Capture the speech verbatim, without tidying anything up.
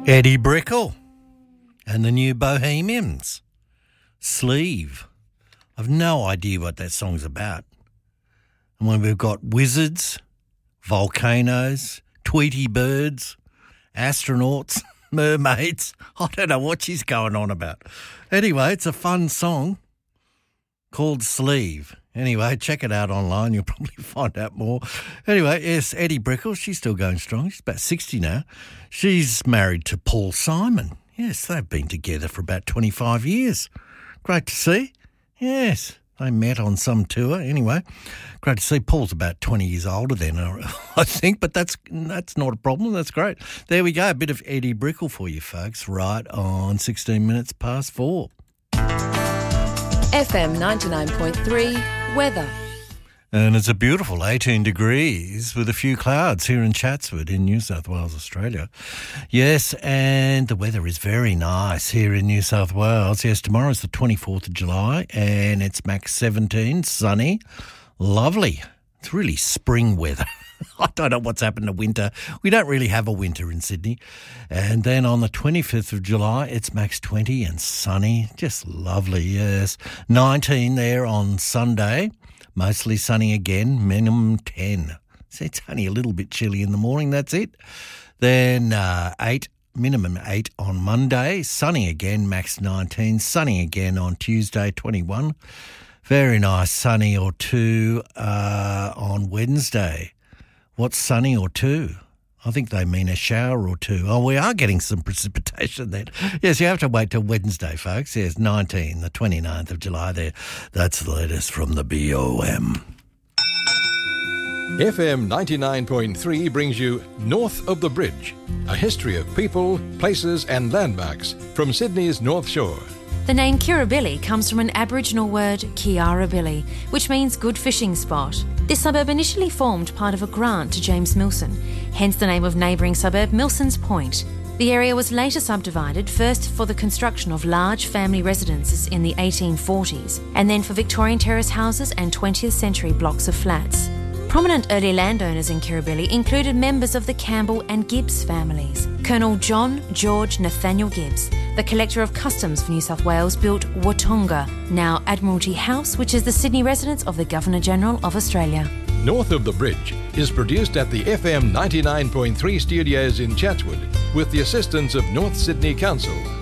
Eddie Brickell and the new Bohemians. Sleeve. I've no idea what that song's about. And when we've got wizards, volcanoes, Tweety birds, astronauts, mermaids, I don't know what she's going on about. Anyway, it's a fun song called Sleeve. Anyway, check it out online. You'll probably find out more. Anyway, yes, Eddie Brickell, she's still going strong. She's about sixty now. She's married to Paul Simon. Yes, they've been together for about twenty-five years. Great to see. Yes, they met on some tour. Anyway, great to see. Paul's about twenty years older than her, I think, but that's that's not a problem. That's great. There we go. A bit of Eddie Brickell for you folks right on sixteen minutes past four. F M ninety-nine point three weather. And it's a beautiful eighteen degrees with a few clouds here in Chatswood in New South Wales, Australia. Yes, and the weather is very nice here in New South Wales. Yes, tomorrow's the twenty-fourth of July and it's max seventeen, sunny, lovely. It's really spring weather. I don't know what's happened to winter. We don't really have a winter in Sydney. And then on the twenty-fifth of July, it's max twenty and sunny. Just lovely, yes. nineteen there on Sunday. Mostly sunny again, minimum ten. So it's only a little bit chilly in the morning, that's it. Then uh, eight, minimum eight on Monday. Sunny again, max nineteen. Sunny again on Tuesday, twenty-one. Very nice, sunny or two uh, on Wednesday. What's sunny or two? I think they mean a shower or two. Oh, we are getting some precipitation then. Yes, you have to wait till Wednesday, folks. Yes, nineteen, the twenty-ninth of July there. That's the latest from the B O M. F M ninety-nine point three brings you North of the Bridge, a history of people, places and landmarks from Sydney's North Shore. The name Kirribilli comes from an Aboriginal word, Kiarabilli, which means good fishing spot. This suburb initially formed part of a grant to James Milson, hence the name of neighbouring suburb Milsons Point. The area was later subdivided, first for the construction of large family residences in the eighteen forties, and then for Victorian terrace houses and twentieth century blocks of flats. Prominent early landowners in Kirribilli included members of the Campbell and Gibbs families. Colonel John George Nathaniel Gibbs, the Collector of Customs for New South Wales, built Watonga, now Admiralty House, which is the Sydney residence of the Governor-General of Australia. North of the Bridge is produced at the F M ninety-nine point three studios in Chatswood with the assistance of North Sydney Council.